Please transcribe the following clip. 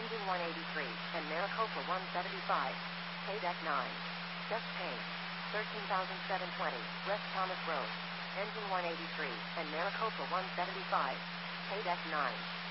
Engine 183, and Maricopa 175. Pay Deck 9. Just Paint. 13,720, West Thomas Road. Engine 183, and Maricopa 175. Pay Deck 9.